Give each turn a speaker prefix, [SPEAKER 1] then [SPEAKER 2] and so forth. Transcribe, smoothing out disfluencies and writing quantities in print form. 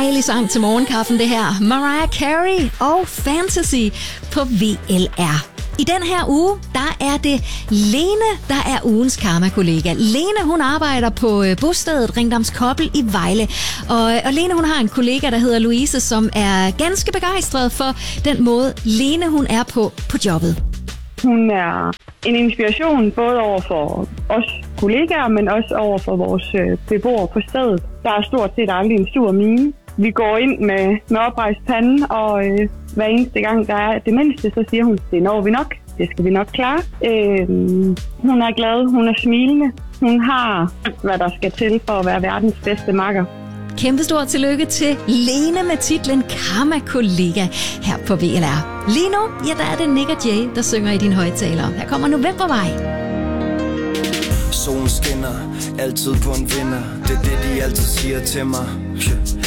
[SPEAKER 1] Dejlig sang til morgenkaffen, det her. Mariah Carey og Fantasy på VLR. I den her uge, der er det Lene, der er ugens karma-kollega. Lene, hun arbejder på bostedet Ringdoms Kobbel i Vejle. Og Lene, hun har en kollega, der hedder Louise, som er ganske begejstret for den måde, Lene, hun er på jobbet.
[SPEAKER 2] Hun er en inspiration både over for os kollegaer, men også over for vores beboere på stedet. Der er stort set aldrig en sur mine. Vi går ind med oprejst pande, og hver eneste gang, der er det mindste, så siger hun, det når vi nok. Det skal vi nok klare. Hun er glad, hun er smilende. Hun har hvad der skal til for at være verdens bedste makker.
[SPEAKER 1] Kæmpe stort tillykke til Lene med titlen Karma-kollega her på VLR. Lige nu, ja, der er det Nick og Jay, der synger i din højttaler. Her kommer Novembervej.
[SPEAKER 3] Solen skinner, altid på en vinder. Det er det, de altid siger til mig.